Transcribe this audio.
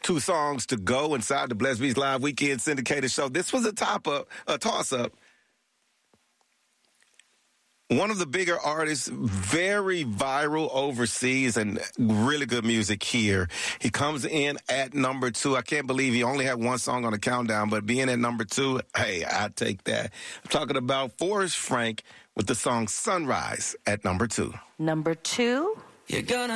2 songs to go inside the Bless Beats Live Weekend Syndicated Show. This was a toss-up. One of the bigger artists, very viral overseas and really good music here. He comes in at number 2. I can't believe he only had 1 song on the countdown, but being at number 2, hey, I take that. I'm talking about Forrest Frank with the song Sunrise at number 2. Number 2. You're gonna